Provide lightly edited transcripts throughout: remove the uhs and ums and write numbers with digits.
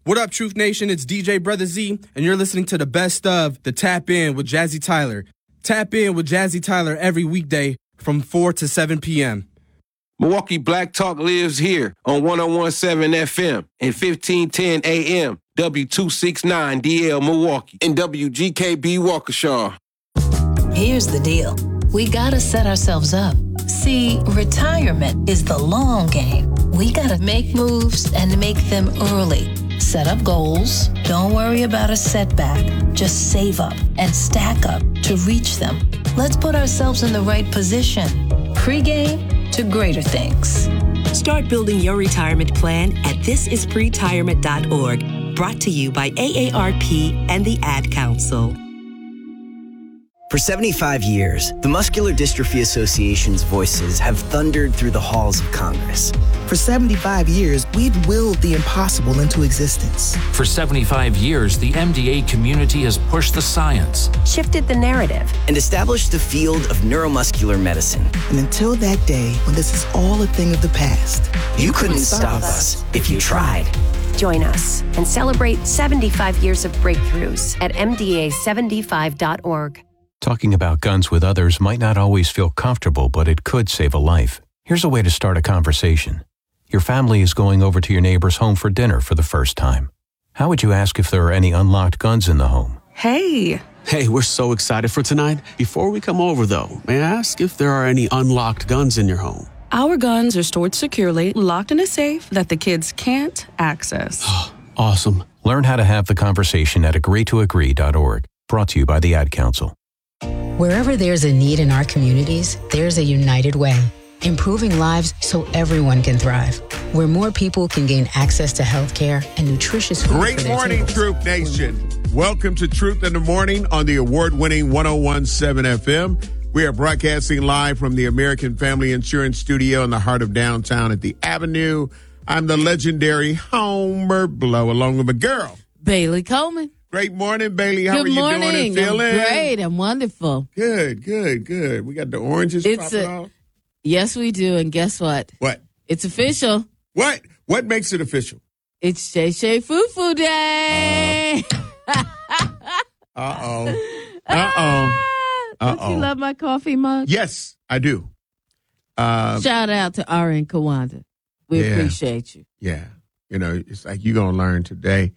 What up, Truth Nation? It's DJ Brother Z, and you're listening to the best of the Tap In with Jazzy Tyler. Tap In with Jazzy Tyler every weekday from 4 to 7 p.m. Milwaukee Black Talk lives here on 101.7 FM and 1510 AM, W269DL Milwaukee, and WGKB Waukesha. Here's the deal. We gotta set ourselves up. See, retirement is the long game. We gotta make moves and make them early. Set up goals. Don't worry about a setback. Just save up and stack up to reach them. Let's put ourselves in the right position. Pre-game to greater things. Start building your retirement plan at thisispretirement.org. Brought to you by AARP and the Ad Council. For 75 years, the Muscular Dystrophy Association's voices have thundered through the halls of Congress. For 75 years, we've willed the impossible into existence. For 75 years, the MDA community has pushed the science, shifted the narrative, and established the field of neuromuscular medicine. And until that day, when this is all a thing of the past, you couldn't stop us if you tried. Join us and celebrate 75 years of breakthroughs at MDA75.org. Talking about guns with others might not always feel comfortable, but it could save a life. Here's a way to start a conversation. Your family is going over to your neighbor's home for dinner for the first time. How would you ask if there are any unlocked guns in the home? Hey, we're so excited for tonight. Before we come over, though, may I ask if there are any unlocked guns in your home? Our guns are stored securely, locked in a safe that the kids can't access. Awesome. Learn how to have the conversation at agreetoagree.org. Brought to you by the Ad Council. Wherever there's a need in our communities, there's a United Way. Improving lives so everyone can thrive. Where more people can gain access to health care and nutritious food. Great morning, Truth Nation. Welcome to Truth in the Morning on the award-winning 101.7 FM. We are broadcasting live from the American Family Insurance Studio in the heart of downtown at the Avenue. I'm the legendary Homer Blow, along with my girl, Bailey Coleman. Great morning, Bailey. How are you doing and feeling? I'm great. I'm wonderful. Good. We got the oranges popping off. Yes, we do. And guess what? What? It's official. What? What makes it official? It's Shay Shay Fufu Day. Uh-oh. Don't you love my coffee mug? Yes, I do. Shout out to RN Kawanda. We appreciate you. Yeah. You know, it's like you're going to learn today.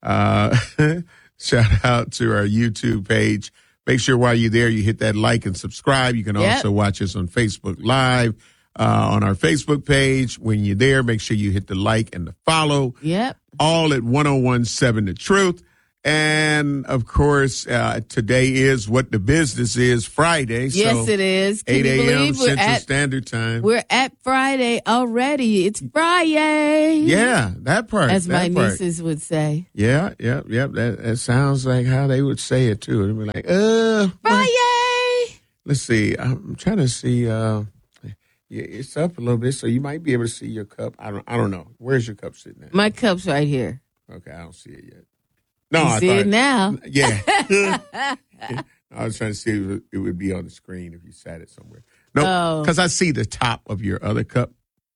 Shout out to our YouTube page. Make sure while you're there, you hit that like and subscribe. You can also watch us on Facebook Live on our Facebook page. When you're there, make sure you hit the like and the follow. Yep. All at 101.7 The Truth. And, of course, today is What the Business Is, Friday. Yes, it is. 8 a.m. Central Standard Time. We're at Friday already. It's Friday. Yeah, that part. As my nieces would say. Yeah. That sounds like how they would say it, too. They'd be like, Friday. Let's see. I'm trying to see. It's up a little bit, so you might be able to see your cup. I don't know. Where's your cup sitting at? My cup's right here. Okay, I don't see it yet. No, I see it now. Yeah. I was trying to see if it would be on the screen if you sat it somewhere. No, because I see the top of your other cup.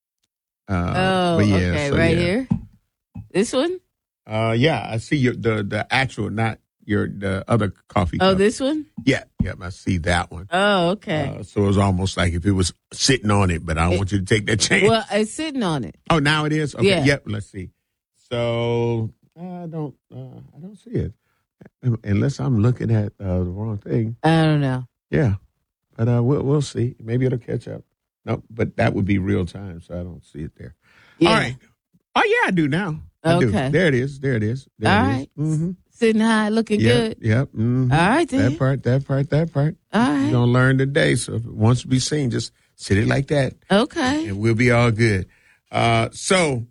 Okay, so right here. This one? Yeah, I see the actual, not the other coffee cup. Oh, this one? Yeah, I see that one. Oh, okay. So it was almost like if it was sitting on it, but I don't want you to take that chance. Well, it's sitting on it. Oh, now it is? Okay, yeah. Yep, let's see. So I don't see it. Unless I'm looking at the wrong thing. I don't know. Yeah, but we'll see. Maybe it'll catch up. No, but that would be real time, so I don't see it there. Yeah. All right. Oh, yeah, I do now. I do. There it is. There it is. All right. Mm-hmm. Sitting high, looking good. Yep. Mm-hmm. All right, then. That part. All right. You're going to learn today, so if it wants to be seen, just sit it like that. Okay. And we'll be all good. So,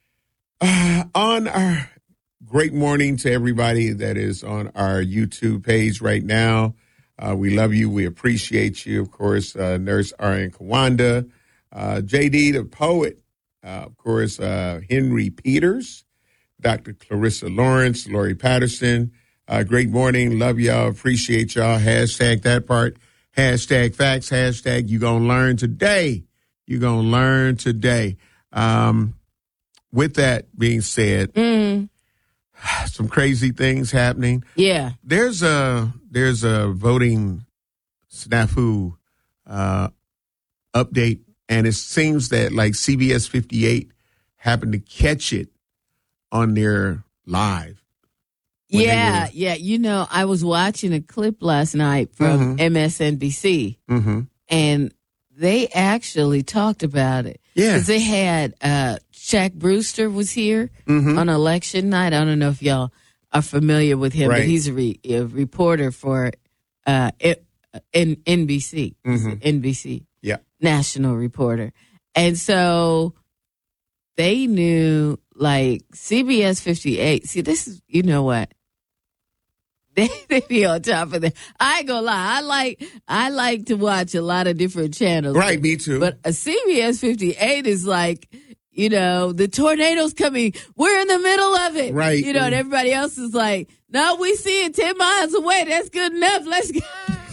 on our great morning to everybody that is on our YouTube page right now. We love you. We appreciate you. Of course, Nurse R.N. Kawanda, J.D. the poet, of course, Henry Peters, Dr. Clarissa Lawrence, Lori Patterson. Great morning. Love y'all. Appreciate y'all. Hashtag that part. Hashtag facts. Hashtag you gonna learn today. You gonna learn today. With that being said, some crazy things happening. Yeah. There's a voting snafu update, and it seems that like CBS 58 happened to catch it on their live. Yeah. You know, I was watching a clip last night from MSNBC, and they actually talked about it. Yeah. Because they had Shaq Brewster was here on election night. I don't know if y'all are familiar with him, but he's a reporter for NBC. NBC. Yeah. National reporter. And so they knew, like, CBS 58. See, this is, you know what? They be on top of that. I ain't gonna lie. I like to watch a lot of different channels. Right, me too. But a CBS 58 is like, you know, the tornado's coming. We're in the middle of it. Right. You know, and everybody else is like, no, we see it 10 miles away. That's good enough. Let's go.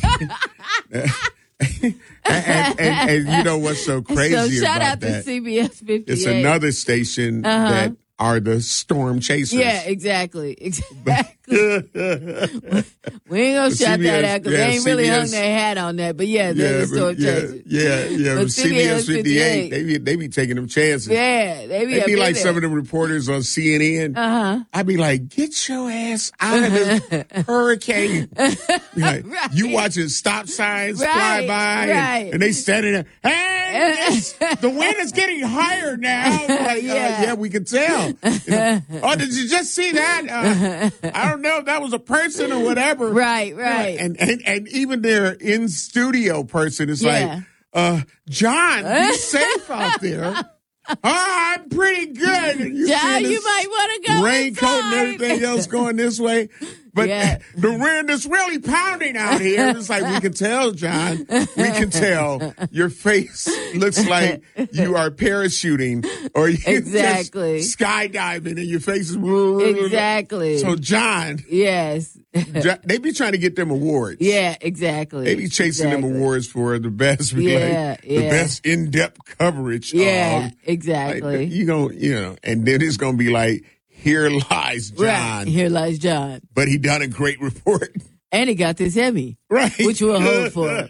and you know what's so crazy so shout about out that? To CBS 58. It's another station that are the storm chasers. Yeah, exactly. We ain't gonna shout that out because they ain't really hung their hat on that. But they're the storm chasers. Yeah. But CBS 58, they be taking them chances. Yeah, they be like some of them reporters on CNN. I'd be like, get your ass out of this hurricane. Like, right. You watching stop signs fly by and they standing there. Hey, the wind is getting higher now. Like, we can tell. You know, oh, did you just see that? I don't know if that was a person or whatever. Right. And even their in studio person is like, John, be safe out there. I'm pretty good. And John, you might want to go raincoat inside. and everything else going this way. But the wind is really pounding out here. It's like, we can tell, John. We can tell. Your face looks like you are parachuting or you're just skydiving and your face is... Exactly. So, John... Yes. They be trying to get them awards. Yeah, exactly. They be chasing them awards for the best, the best in-depth coverage. Yeah, exactly. Like, you know, and then it's going to be like, here lies John. Right, here lies John. But he done a great report. And he got this Emmy. Right. Which we'll hold for.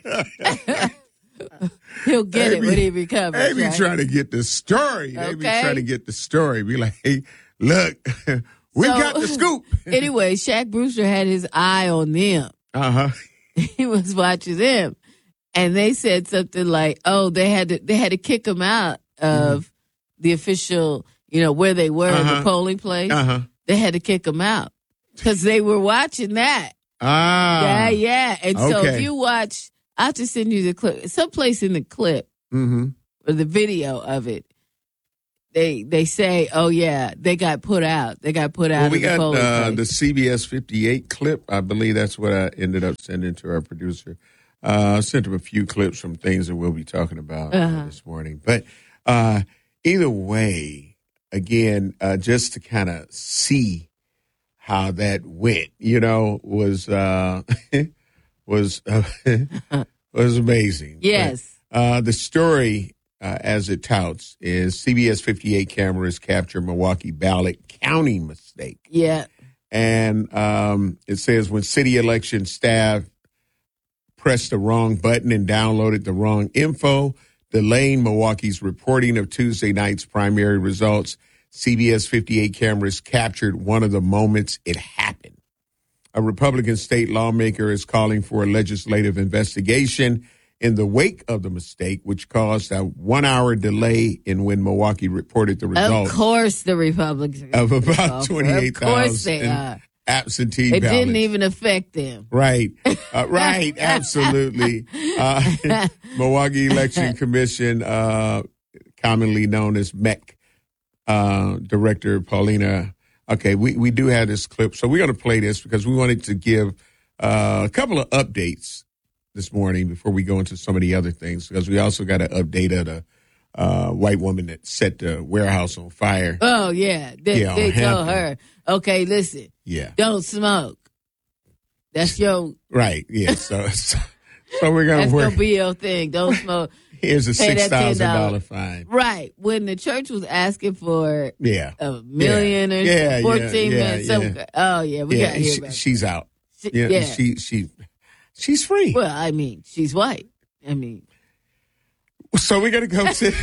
He'll get it when he recovers. They be trying to get the story. They be trying to get the story. Be like, hey, look, we got the scoop. Anyway, Shaq Brewster had his eye on them. He was watching them. And they said something like, oh, they had to kick him out of the official, you know, where they were in the polling place. They had to kick him out because they were watching that. Yeah. And so if you watch, I'll just send you the clip. Someplace in the clip or the video of it, they say, oh, yeah, they got put out. They got put out of the polling place. We got the CBS 58 clip. I believe that's what I ended up sending to our producer. I sent him a few clips from things that we'll be talking about this morning. But either way, again, just to kind of see how that went, you know, was amazing. Yes. But, the story, as it touts, is CBS 58 cameras capture Milwaukee ballot counting mistake. Yeah. And it says when city election staff pressed the wrong button and downloaded the wrong info, delaying Milwaukee's reporting of Tuesday night's primary results. CBS 58 cameras captured one of the moments it happened. A Republican state lawmaker is calling for a legislative investigation in the wake of the mistake, which caused a 1 hour delay in when Milwaukee reported the results. Of course the Republicans. Of about 28,000 Of course they are. Absentee ballots. It ballots. didn't even affect them. Right. Right. Absolutely. Milwaukee Election Commission, commonly known as MEC, Director Paulina. Okay, we do have this clip. So we're going to play this because we wanted to give a couple of updates this morning before we go into some of the other things, because we also got an update of the white woman that set the warehouse on fire. Oh, yeah. They told her, okay, listen. Yeah. Don't smoke. That's your... Right, yeah. So we're going to That's going to be your thing. Don't smoke. Here's a $6,000 fine. Right. When the church was asking for $1 million or 14 million. Oh, yeah. We got to hear about she's out. She's free. Well, I mean, she's white. I mean. So we're going to go to.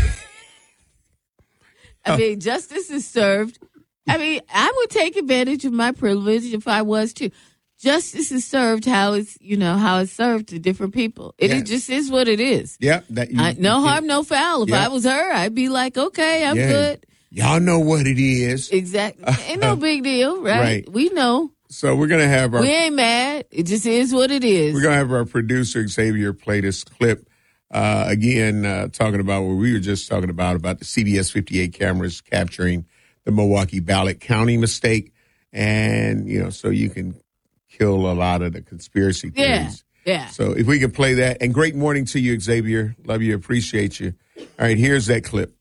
I mean, justice is served. I mean, I would take advantage of my privilege if I was too. Justice is served how it's served to different people. It just is what it is. Yeah. No harm, no foul. If I was her, I'd be like, okay, I'm good. Y'all know what it is. Exactly. Ain't no big deal, right? We know. So we're going to have we ain't mad. It just is what it is. We're going to have our producer, Xavier, play this clip. Again, talking about what we were just talking about the CBS 58 cameras capturing the Milwaukee ballot counting mistake. And, so you can kill a lot of the conspiracy theories. Yeah. So if we can play that. And great morning to you, Xavier. Love you. Appreciate you. All right, here's that clip.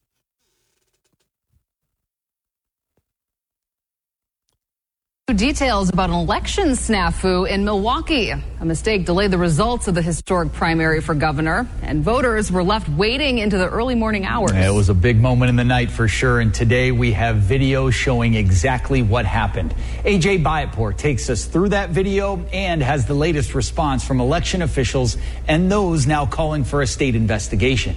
Details about an election snafu in Milwaukee. A mistake delayed the results of the historic primary for governor, and voters were left waiting into the early morning hours. It was a big moment in the night for sure, and today we have video showing exactly what happened. AJ Bayatpour takes us through that video and has the latest response from election officials and those now calling for a state investigation.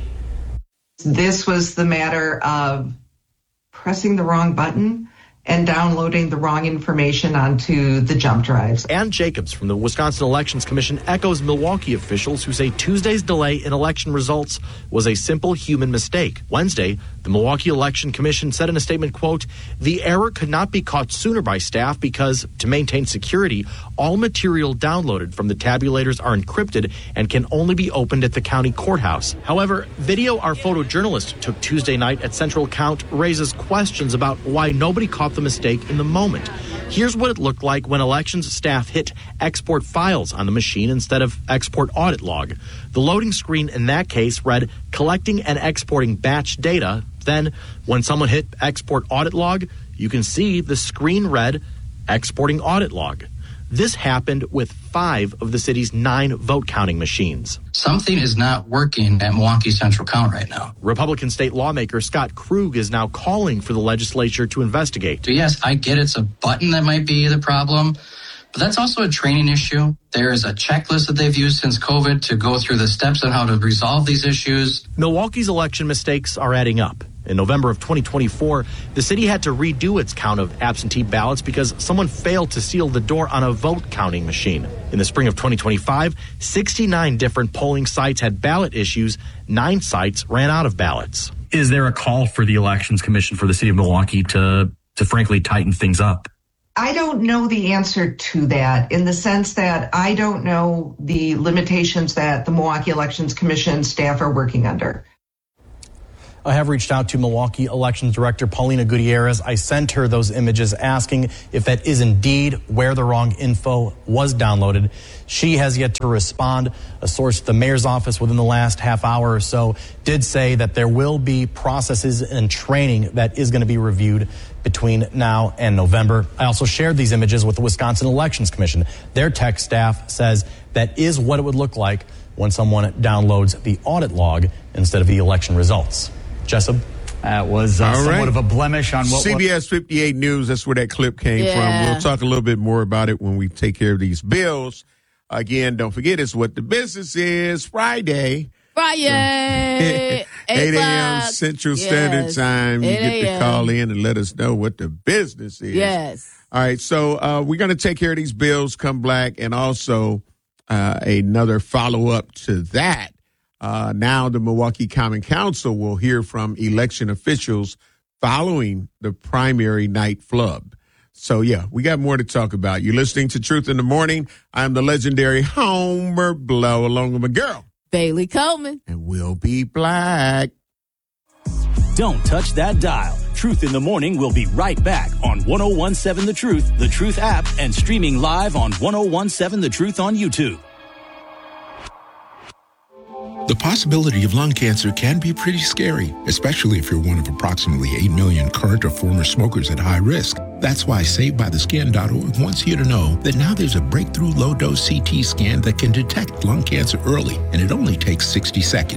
This was the matter of pressing the wrong button and downloading the wrong information onto the jump drives. Ann Jacobs from the Wisconsin Elections Commission echoes Milwaukee officials who say Tuesday's delay in election results was a simple human mistake. Wednesday, the Milwaukee Election Commission said in a statement, quote, "The error could not be caught sooner by staff because, to maintain security, all material downloaded from the tabulators are encrypted and can only be opened at the county courthouse." However, video our photojournalist took Tuesday night at Central Count raises questions about why nobody caught the mistake in the moment. Here's what it looked like when elections staff hit export files on the machine instead of export audit log. The loading screen in that case read collecting and exporting batch data. Then when someone hit export audit log, you can see the screen read exporting audit log. This happened with 5 of the city's 9 vote counting machines. Something is not working at Milwaukee Central Count right now. Republican state lawmaker Scott Krug is now calling for the legislature to investigate. So yes, I get it's a button that might be the problem, but that's also a training issue. There is a checklist that they've used since COVID to go through the steps on how to resolve these issues. Milwaukee's election mistakes are adding up. In November of 2024, the city had to redo its count of absentee ballots because someone failed to seal the door on a vote counting machine. In the spring of 2025, 69 different polling sites had ballot issues. 9 sites ran out of ballots. Is there a call for the Elections Commission for the city of Milwaukee to frankly tighten things up? I don't know the answer to that in the sense that I don't know the limitations that the Milwaukee Elections Commission staff are working under. I have reached out to Milwaukee Elections Director Paulina Gutierrez. I sent her those images asking if that is indeed where the wrong info was downloaded. She has yet to respond. A source at the mayor's office within the last half hour or so did say that there will be processes and training that is going to be reviewed between now and November. I also shared these images with the Wisconsin Elections Commission. Their tech staff says that is what it would look like when someone downloads the audit log instead of the election results. Jessup? That was somewhat of a blemish on what CBS 58 News, that's where that clip came from. We'll talk a little bit more about it when we take care of these bills. Again, don't forget, it's What the Business Is, Friday. 8 a.m. Central Standard Time. You get to call in and let us know what the business is. Yes. All right, so we're going to take care of these bills come black, and also another follow-up to that. Now the Milwaukee Common Council will hear from election officials following the primary night flub. So, yeah, we got more to talk about. You're listening to Truth in the Morning. I'm the legendary Homer Blow, along with my girl, Bailey Coleman. And we'll be black. Don't touch that dial. Truth in the Morning will be right back on 1017 The Truth app, and streaming live on 1017 The Truth on YouTube. The possibility of lung cancer can be pretty scary, especially if you're one of approximately 8 million current or former smokers at high risk. That's why SavedByTheScan.org wants you to know that now there's a breakthrough low-dose CT scan that can detect lung cancer early, and it only takes 60 seconds.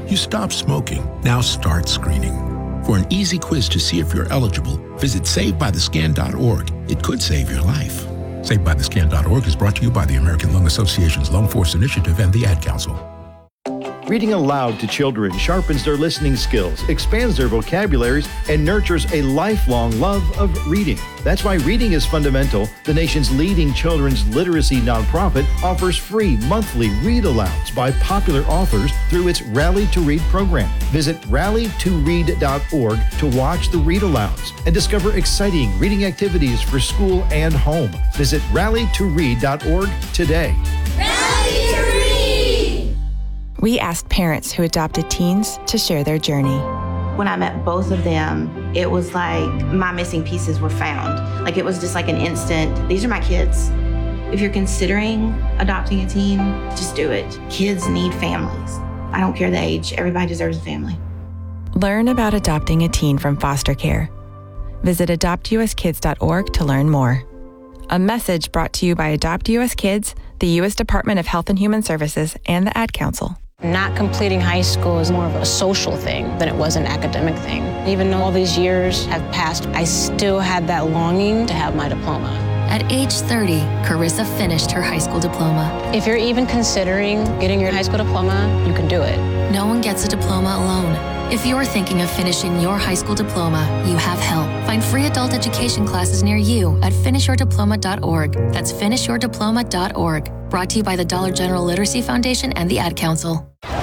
You stopped smoking. Now start screening. For an easy quiz to see if you're eligible, visit SaveByTheScan.org. It could save your life. SaveByTheScan.org is brought to you by the American Lung Association's Lung Force Initiative and the Ad Council. Reading aloud to children sharpens their listening skills, expands their vocabularies, and nurtures a lifelong love of reading. That's why Reading is Fundamental, the nation's leading children's literacy nonprofit, offers free monthly read-alouds by popular authors through its Rally to Read program. Visit rallytoread.org to watch the read-alouds and discover exciting reading activities for school and home. Visit rallytoread.org today. Rally to Read! We asked parents who adopted teens to share their journey. When I met both of them, it was like my missing pieces were found. Like it was just like an instant, these are my kids. If you're considering adopting a teen, just do it. Kids need families. I don't care the age, everybody deserves a family. Learn about adopting a teen from foster care. Visit adoptuskids.org to learn more. A message brought to you by Adopt US Kids, the U.S. Department of Health and Human Services, and the Ad Council. Not completing high school is more of a social thing than it was an academic thing. Even though all these years have passed, I still had that longing to have my diploma. At age 30, Carissa finished her high school diploma. If you're even considering getting your high school diploma, you can do it. No one gets a diploma alone. If you're thinking of finishing your high school diploma, you have help. Find free adult education classes near you at finishyourdiploma.org. That's finishyourdiploma.org. Brought to you by the Dollar General Literacy Foundation and the Ad Council.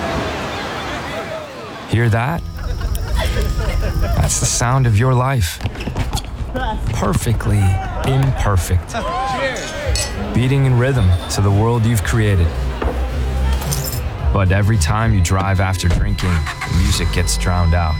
Hear that? That's the sound of your life. Perfectly imperfect. Beating in rhythm to the world you've created. But every time you drive after drinking, the music gets drowned out.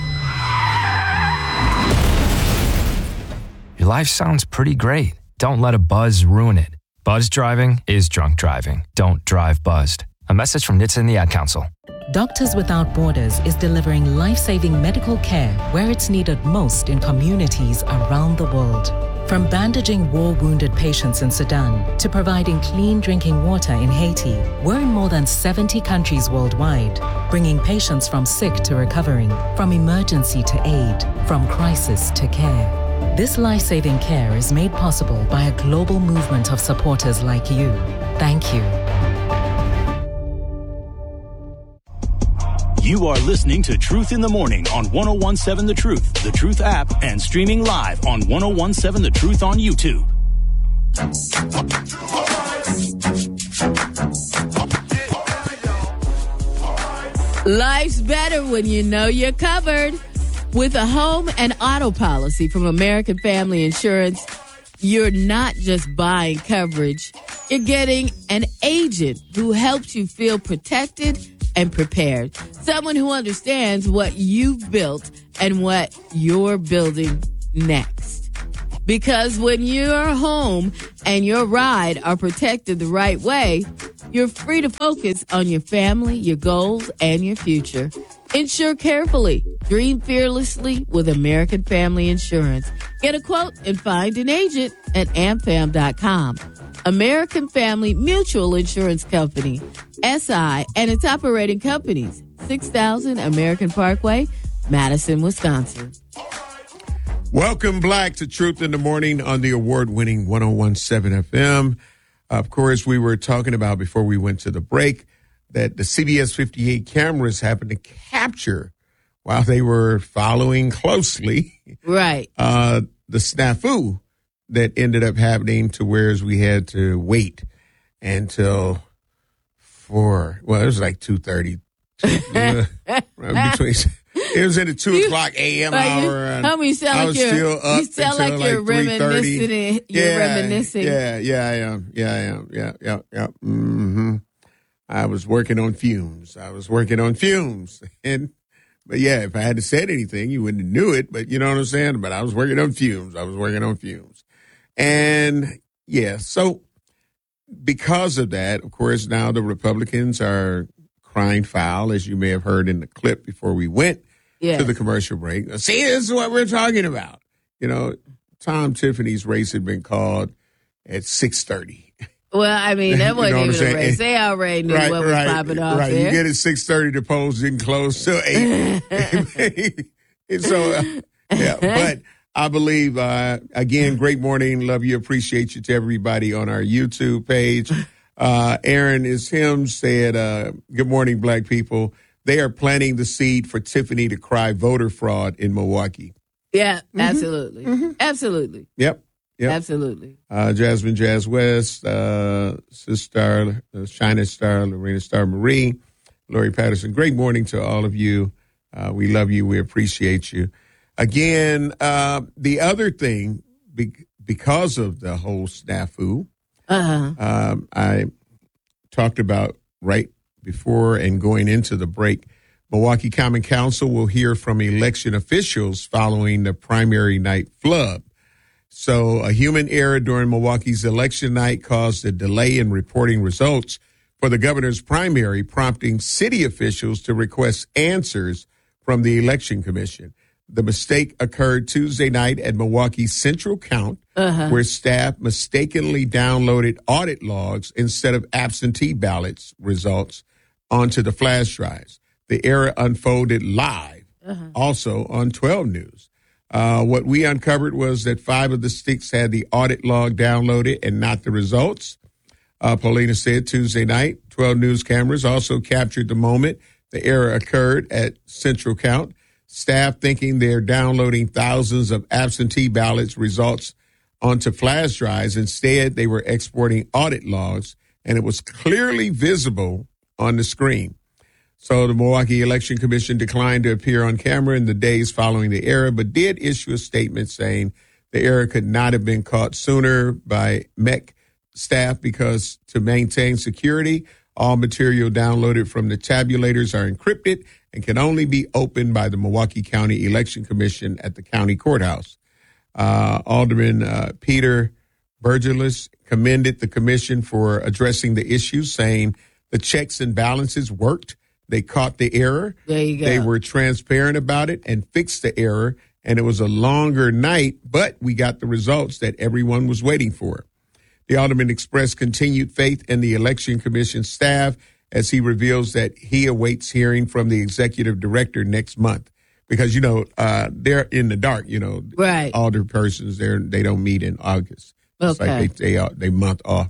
Your life sounds pretty great. Don't let a buzz ruin it. Buzz driving is drunk driving. Don't drive buzzed. A message from NHTSA and the Ad Council. Doctors Without Borders is delivering life-saving medical care where it's needed most in communities around the world. From bandaging war-wounded patients in Sudan to providing clean drinking water in Haiti, we're in more than 70 countries worldwide, bringing patients from sick to recovering, from emergency to aid, from crisis to care. This life-saving care is made possible by a global movement of supporters like you. Thank you. You are listening to Truth in the Morning on 1017 The Truth app, and streaming live on 1017 The Truth on YouTube. Life's better when you know you're covered. With a home and auto policy from American Family Insurance, you're not just buying coverage, you're getting an agent who helps you feel protected and prepared. Someone who understands what you've built and what you're building next. Because when your home and your ride are protected the right way, you're free to focus on your family, your goals, and your future. Insure carefully. Dream fearlessly with American Family Insurance. Get a quote and find an agent at amfam.com. American Family Mutual Insurance Company, SI, and its operating companies, 6000 American Parkway, Madison, Wisconsin. Welcome, Black, to Truth in the Morning on the award-winning 1017 FM. Of course, we were talking about before we went to the break that the CBS 58 cameras happened to capture, while they were following closely, right, the snafu that ended up happening to where we had to wait until it was like 2:30. It was in the 2 o'clock a.m. hour. And I mean, I was still up. You sound like you're reminiscing. You're reminiscing. Yeah, I am. Yeah. Mm-hmm. I was working on fumes. But yeah, if I had to say anything, you wouldn't have knew it, but you know what I'm saying? But I was working on fumes. And yeah, so because of that, of course, now the Republicans are crying foul, as you may have heard in the clip before we went to the commercial break. See, this is what we're talking about. You know, Tom Tiffany's race had been called at 6:30. Well, I mean, that wasn't You know what even I'm a race. saying? They already knew what was popping off right. there. You get it 6:30, the polls didn't close till 8. And so, yeah, but I believe, again, great morning. Love you. Appreciate you to everybody on our YouTube page. Aaron is him said, good morning, black people. They are planting the seed for Tiffany to cry voter fraud in Milwaukee. Yeah, absolutely. Absolutely. Yep. Absolutely. Jasmine Jazz West, Sister Shiner Star, Lorena Star Marie, Lori Patterson. Great morning to all of you. We love you. We appreciate you. Again, the other thing, because of the whole snafu, I talked about right before and going into the break, Milwaukee Common Council will hear from election officials following the primary night flub. So a human error during Milwaukee's election night caused a delay in reporting results for the governor's primary, prompting city officials to request answers from the election commission. The mistake occurred Tuesday night at Milwaukee's Central Count, where staff mistakenly downloaded audit logs instead of absentee ballots results onto the flash drives. The error unfolded live, also on 12 News. What we uncovered was that 5 of the sticks had the audit log downloaded and not the results. Paulina said Tuesday night, 12 News cameras also captured the moment the error occurred at Central Count. Staff thinking they're downloading thousands of absentee ballots results onto flash drives. Instead, they were exporting audit logs, and it was clearly visible on the screen. So the Milwaukee Election Commission declined to appear on camera in the days following the error, but did issue a statement saying the error could not have been caught sooner by MEC staff because to maintain security, all material downloaded from the tabulators are encrypted and can only be opened by the Milwaukee County Election Commission at the county courthouse. Alderman Peter Burgelis commended the commission for addressing the issue, saying the checks and balances worked. They caught the error. There you go. They were transparent about it and fixed the error. And it was a longer night, but we got the results that everyone was waiting for. The alderman expressed continued faith in the election commission staff as he reveals that he awaits hearing from the executive director next month. Because, they're in the dark, Right. Alder persons, they don't meet in August. It's Okay. like they month off.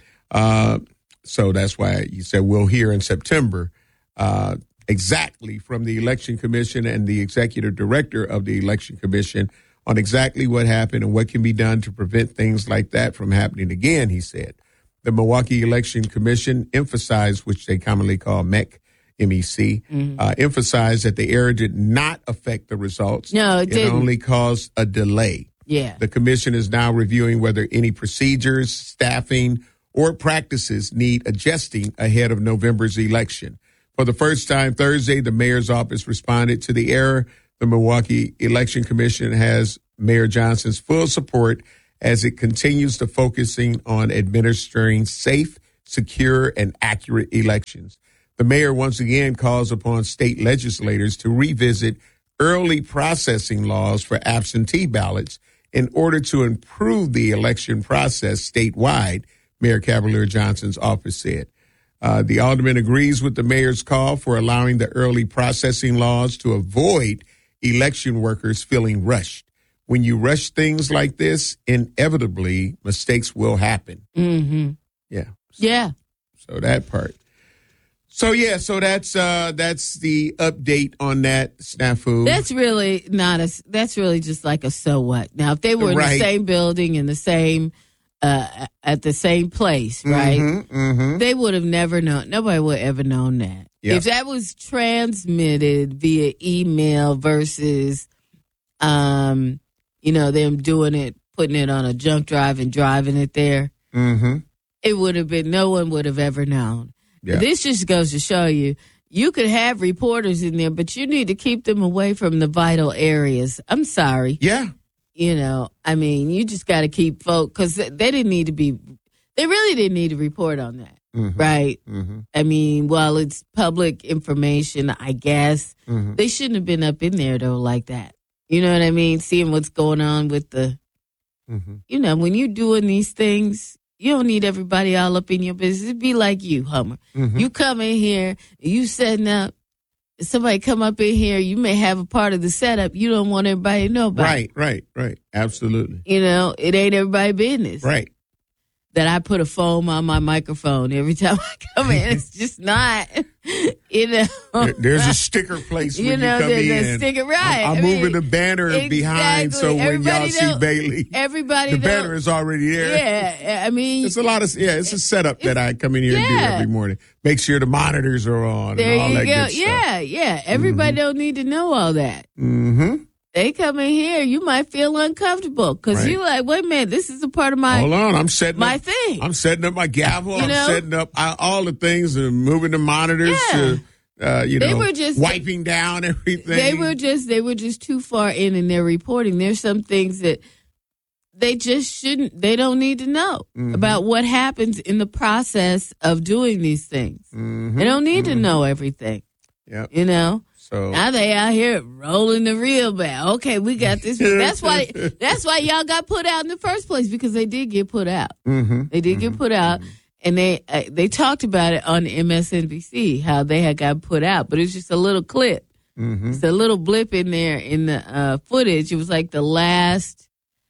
So that's why you said we'll hear in September exactly from the election commission and the executive director of the election commission on exactly what happened and what can be done to prevent things like that from happening again, he said. The Milwaukee Election Commission emphasized, which they commonly call MEC, M-E-C, emphasized that the error did not affect the results. No, it didn't. It only caused a delay. Yeah. The commission is now reviewing whether any procedures, staffing, or practices need adjusting ahead of November's election. For the first time Thursday, the mayor's office responded to the error. The Milwaukee Election Commission has Mayor Johnson's full support as it continues to focusing on administering safe, secure, and accurate elections. The mayor once again calls upon state legislators to revisit early processing laws for absentee ballots in order to improve the election process statewide, Mayor Cavalier Johnson's office said. The alderman agrees with the mayor's call for allowing the early processing laws to avoid election workers feeling rushed. When you rush things like this, inevitably mistakes will happen. Mm-hmm. Yeah. Yeah. So that part. So that's the update on that snafu. That's really that's really just like a so what. Now, if they were in the same building in the same at the same place, right? They would have never known. Nobody would have ever known that. Yep. If that was transmitted via email versus, them doing it, putting it on a junk drive and driving it there, it would have been, no one would have ever known. Yeah. This just goes to show you, you could have reporters in there, but you need to keep them away from the vital areas. I'm sorry. Yeah. You just got to keep folks, because they really didn't need to report on that. Right. While it's public information, I guess they shouldn't have been up in there though like that. You know what I mean? Seeing what's going on with the, when you're doing these things, You don't need everybody all up in your business. It'd be like you, Hummer. Mm-hmm. You come in here, you setting up. Somebody come up in here, you may have a part of the setup you don't want everybody to know about. Right. Absolutely. You know, it ain't everybody's business. Right. That I put a foam on my microphone every time I come in. It's just not, you know. There's a sticker place when you come there's in. a sticker, right. I'm moving the banner behind so when y'all see Bailey, the banner is already there. Yeah, I mean. It's it's a setup that I come in here and do every morning. Make sure the monitors are on There and all you that go. good stuff. Yeah. Everybody don't need to know all that. Mm-hmm. They come in here, you might feel uncomfortable because you like, wait a minute, this is a part of my Hold on, I'm setting my up, thing. I'm setting up my gavel. I'm setting up all the things and moving the monitors to, They were just wiping down everything. They were just too far in their reporting. There's some things that they just they don't need to know about what happens in the process of doing these things. Mm-hmm. They don't need to know everything. Yeah, you know. So now they out here rolling the reel back. Okay, we got this. That's why y'all got put out in the first place, because they did get put out. Mm-hmm. They did get put out, and they talked about it on MSNBC how they had got put out, but it's just a little clip. Mm-hmm. It's a little blip in there in the footage. It was like the last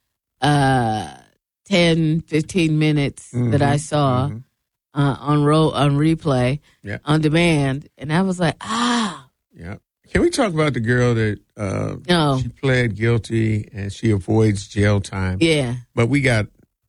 10, 15 minutes that I saw on replay, on demand, and I was like, Yeah. Can we talk about the girl that she pled guilty and she avoids jail time? Yeah. But we got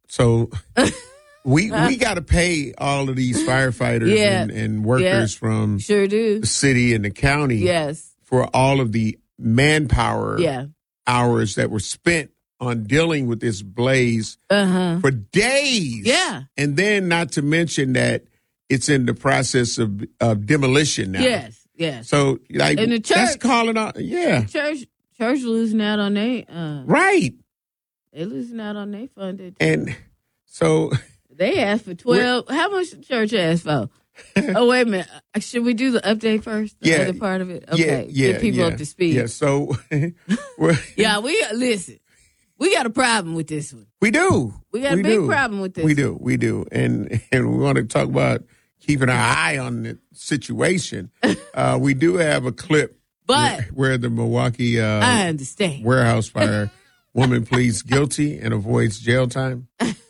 we got to pay all of these firefighters and workers from the city and the county for all of the manpower hours that were spent on dealing with this blaze for days. Yeah. And then not to mention that it's in the process of demolition now. Yes. So, like, and the church, that's calling out. Yeah. Church losing out on they right. They losing out on their funded. And so they asked for 12. How much the church asked for? Oh, wait a minute. Should we do the update first? The other part of it? Okay. Get people up to speed. Yeah. So we listen. We got a problem with this one. We do. We got a big problem with this. We do. And we want to talk about keeping our eye on the situation. We do have a clip where the Milwaukee I understand. warehouse fire woman pleads guilty and avoids jail time.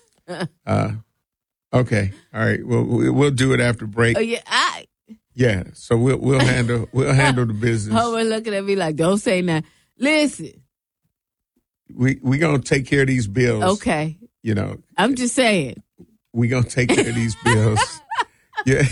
Okay. All right. We'll do it after break. Oh, yeah. Yeah. So we'll handle the business. Oh, we're looking at me like, don't say nothing. Listen. We gonna take care of these bills. Okay. You know. I'm just saying. We gonna take care of these bills. Yeah.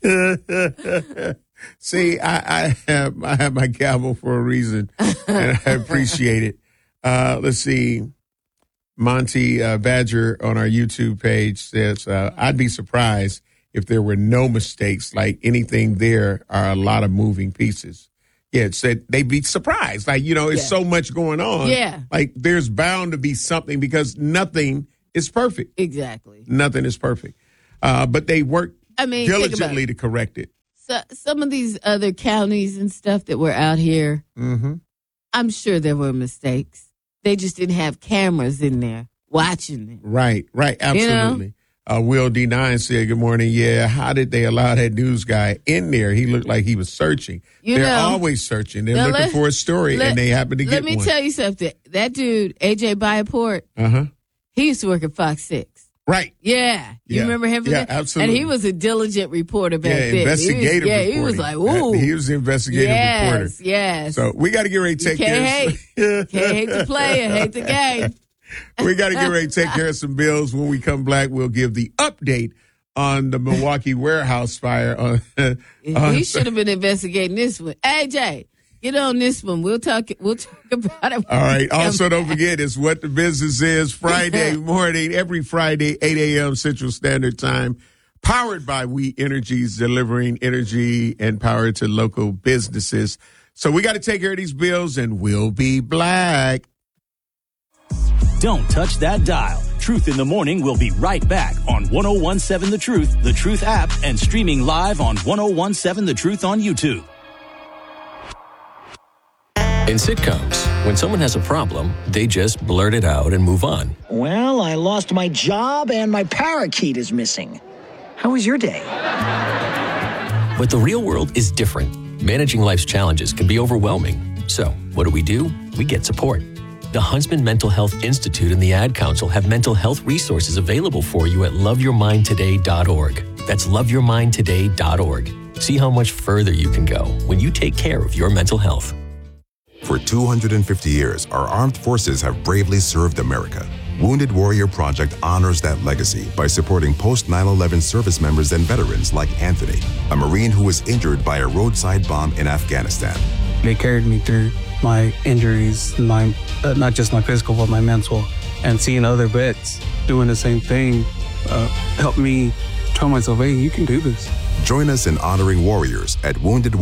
See, I have my gavel for a reason, and I appreciate it. Let's see. Monty Badger on our YouTube page says, I'd be surprised if there were no mistakes. Like anything there are a lot of moving pieces. Yeah, it said they'd be surprised. Like, you know, it's so much going on. Yeah. Like there's bound to be something because nothing is perfect. Exactly. Nothing is perfect. But they work diligently to correct it. So, some of these other counties and stuff that were out here, I'm sure there were mistakes. They just didn't have cameras in there watching them. Right. Absolutely. You Will D9 said, good morning. Yeah, how did they allow that news guy in there? He looked like he was searching. They're always searching. They're looking for a story, and they happen to get one. Let me tell you something. That dude, AJ Byaport, he used to work at Fox 6. Right. Yeah. You remember him? Yeah, absolutely. And he was a diligent reporter back then. Investigative reporting. He was like, ooh. He was an investigative reporter. Yes. So we got to get ready to take care of Can't hate the player, hate the game. We got to get ready to take care of some bills. When we come back, we'll give the update on the Milwaukee warehouse fire. He should have been investigating this one. AJ, get on this one. We'll talk about it. All right. Also, don't forget, it's What the Business Is Friday morning, every Friday, 8 a.m. Central Standard Time. Powered by We Energies, delivering energy and power to local businesses. So we got to take care of these bills, and we'll be black. Don't touch that dial. Truth in the Morning will be right back on 1017 The Truth app, and streaming live on 1017 The Truth on YouTube. In sitcoms, When someone has a problem, they just blurt it out and move on. Well, I lost my job and my parakeet is missing. How was your day? But the real world is different. Managing life's challenges can be overwhelming. So, what do? We get support. The Huntsman Mental Health Institute and the Ad Council have mental health resources available for you at loveyourmindtoday.org. That's loveyourmindtoday.org. See how much further you can go when you take care of your mental health. For 250 years, our armed forces have bravely served America. Wounded Warrior Project honors that legacy by supporting post-9/11 service members and veterans like Anthony, a Marine who was injured by a roadside bomb in Afghanistan. They carried me through my injuries, not just my physical, but my mental. And seeing other vets doing the same thing helped me tell myself, hey, you can do this. Join us in honoring warriors at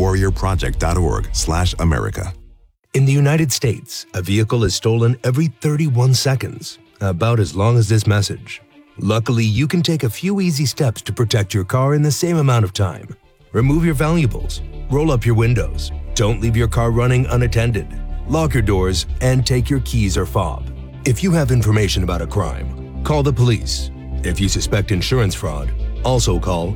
woundedwarriorproject.org/America. In the United States, a vehicle is stolen every 31 seconds, about as long as this message. Luckily, you can take a few easy steps to protect your car in the same amount of time. Remove your valuables, roll up your windows, don't leave your car running unattended, lock your doors, and take your keys or fob. If you have information about a crime, call the police. If you suspect insurance fraud, also call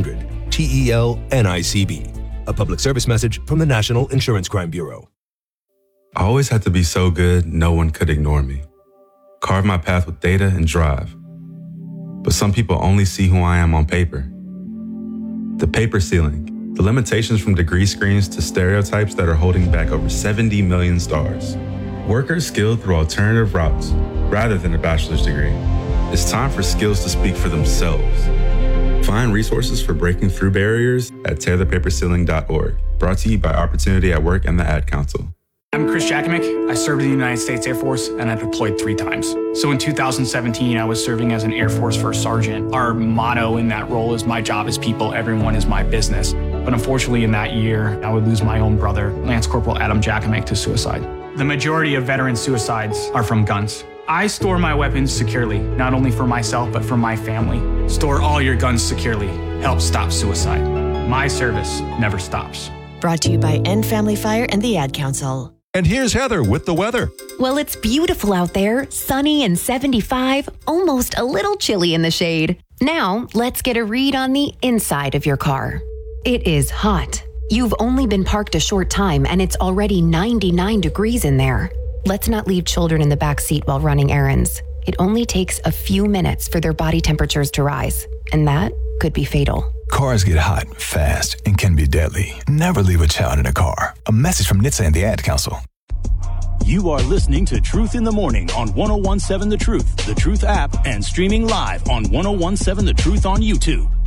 800-TEL-NICB. A public service message from the National Insurance Crime Bureau. I always had to be so good, no one could ignore me. Carve my path with data and drive. But some people only see who I am on paper. The paper ceiling, the limitations from degree screens to stereotypes that are holding back over 70 million stars. Workers skilled through alternative routes rather than a bachelor's degree. It's time for skills to speak for themselves. Find resources for breaking through barriers at tearthepaperceiling.org. Brought to you by Opportunity at Work and the Ad Council. I'm Chris Jakimick. I served in the United States Air Force and I deployed 3 times. So in 2017, I was serving as an Air Force First Sergeant. Our motto in that role is my job is people, everyone is my business. But unfortunately in that year, I would lose my own brother, Lance Corporal Adam Jakimick, to suicide. The majority of veteran suicides are from guns. I store my weapons securely, not only for myself, but for my family. Store all your guns securely. Help stop suicide. My service never stops. Brought to you by End Family Fire and the Ad Council. And here's Heather with the weather. Well, it's beautiful out there, sunny and 75, almost a little chilly in the shade. Now, let's get a read on the inside of your car. It is hot. You've only been parked a short time and it's already 99 degrees in there. Let's not leave children in the back seat while running errands. It only takes a few minutes for their body temperatures to rise, and that could be fatal. Cars get hot, fast, and can be deadly. Never leave a child in a car. A message from NHTSA and the Ad Council. You are listening to Truth in the Morning on 101.7 The Truth, The Truth app, and streaming live on 101.7 The Truth on YouTube.